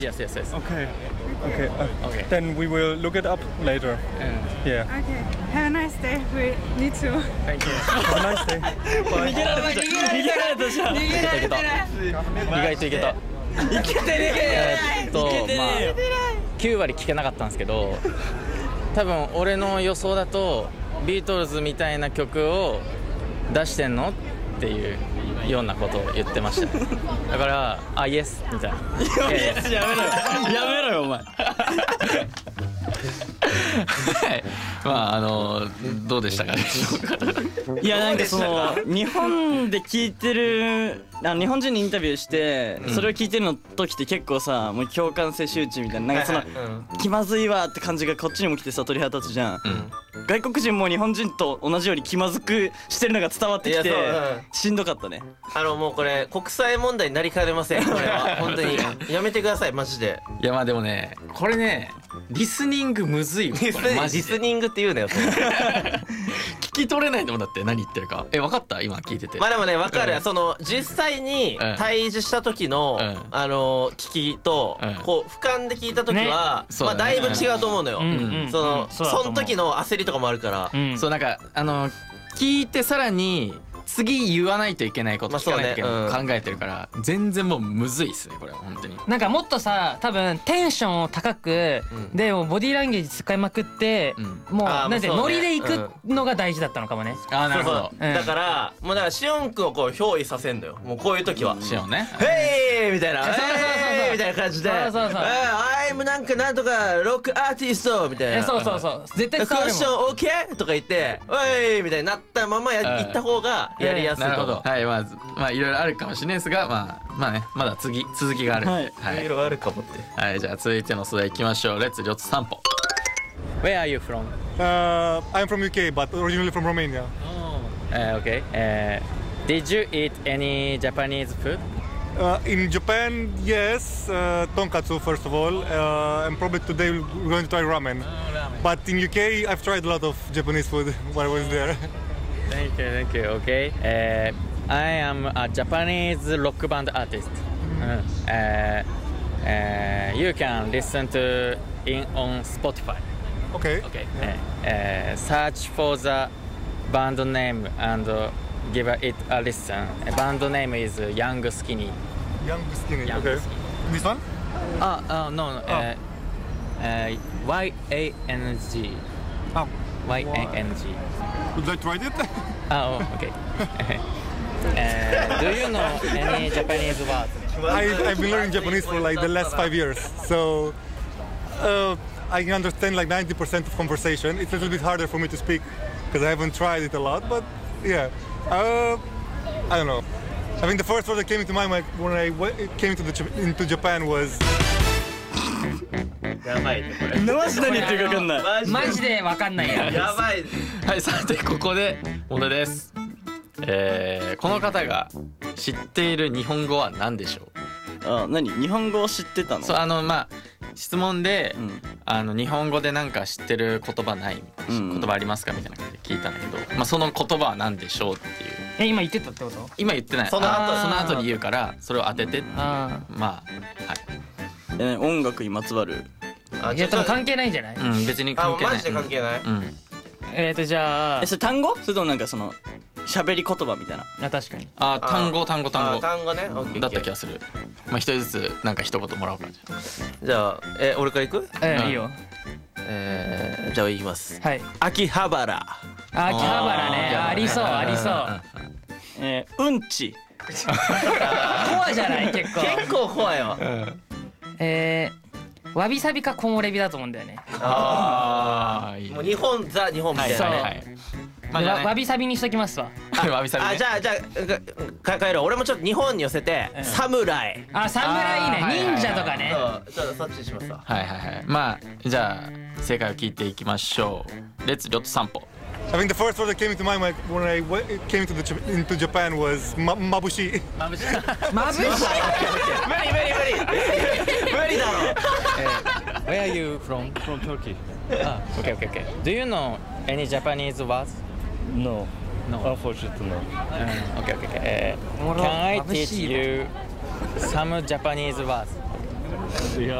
Yes, yes, yes. Okay. Okay. Okay. Then we will look it up later. Yeah. Okay. Have a nice day. We need to. Thank you. Have a nice day. 逃げられたじゃん。 意外といけた。 いけてねまあ9割聞けなかったんですけど、多分俺の予想だとビートルズみたいな曲を出してんのっていうようなことを言ってました。だからイエスみたいな。 やめろよお前。 はい、まあどうでしたかね。 いやなんかその日本で聞いてる日本人にインタビューして、それを聞いてるの時って結構さもう共感性周知みたいな、なんかその気まずいわって感じがこっちにも来てさ鳥肌立つじゃん、外国人も日本人と同じように気まずくしてるのが伝わってきてしんどかったね。 もうこれ国際問題になりかねません。これは本当にやめてくださいマジで。 いやまあでもねこれねリスニングむずいよ。 リスニングって言うなよ。 聞き取れないと思う。だって何言ってるか。分かった今聞いてて。 まあでもね分かる。その実際に対峙した時の聞きとこう俯瞰で聞いた時はまあだいぶ違うと思うのよ。その時の焦りとかもあるから。 そうなんか聞いてさらに次言わないといけないこと聞かないといけないこと考えてるから全然もうむずいっすねこれは本当に。 なんかもっとさ多分テンションを高くでもボディーランゲージ使いまくってもうなんてノリでいくのが大事だったのかもね。 ああなるほど。 だからもうだからシオン君をこう憑依させんのよ。もうこういう時はシオンねヘイみたいなヘイみたいな感じでI'm なんかなんとかロックアーティストみたいなそう絶対伝わるもん。 クッション OK とか言っておいみたいになったまま言った方がやりやすいと思う。 なるほど。はい、まあいろいろあるかもしれないですが、まあね、まだ続きがある。はい。 いろいろあるかもって。 はい、じゃあ続いての素材いきましょう。レッツ4つ散歩。Where are you from? I'm from UK, but originally from Romania. Okay. Did you eat any Japanese food? In Japan, yes, tonkatsu first of all, and probably today we're going to try ramen. But in UK, I've tried a lot of Japanese food while I was there. Thank you. Okay. I am a Japanese rock band artist. You can listen to it on Spotify. Okay. Search for the band name and give it a listen. Band name is Young Skinny. Young Skinny. Young Okay. Skinny. This one? No. Y-A-N-G. Oh. Y-A-N-G. Would I tried it? Okay. Do you know any Japanese words? I've been learning Japanese for like the last 5 years, so I can understand like 90% of conversation. It's a little bit harder for me to speak because I haven't tried it a lot, but yeah. I don't know. I think the first word that came into my mind when I came into Japan was やばいねこれ。 マジ何言ってるか分かんない。 マジで分かんないや。 やばい。 はい、さてここで問題です。この方が知っている日本語は何でしょう？ 何？日本語を知ってたの？ そうまあ質問で、日本語でなんか知ってる言葉ないみたいな、言葉ありますかみたいな感じで聞いたんだけど、まあその言葉は何でしょうっていう。 今言ってたってこと？ 今言ってない。その後に言うからそれを当ててって。まあはい。 音楽にまつわる。 いや多分関係ないんじゃない？ 別に関係ない。 マジで関係ない。 じゃあそれ単語？それともなんかその喋り言葉みたいな。 確かに。 単語単語ね。 だった気がする。まあ一人ずつなんか一言もらおうか。 じゃあ俺から行く？ いいよ。 じゃあ行きます。 はい。 秋葉原。 秋葉原ね。ありそう。 うんち。 コアじゃない結構。 結構コアよ。 わびさびか木漏れ日だと思うんだよね。 もう日本みたいな。 わびさびにしときますわ。 わびさびね。 じゃあ帰ろう。俺もちょっと日本に寄せて侍。 侍いいね。忍者とかね。 ちょっとそっちにしますわ。 はい。まあじゃあ正解を聞いていきましょう。レッツ4つ散歩。 I think the first word that came into my mind when I came into Japan was mabushi. まぶしい。 無理だろ。 Where are you from? From Turkey. Okay. Do you know any Japanese words? No. Unfortunately, no. Okay. Can I teach you some Japanese words? Yeah.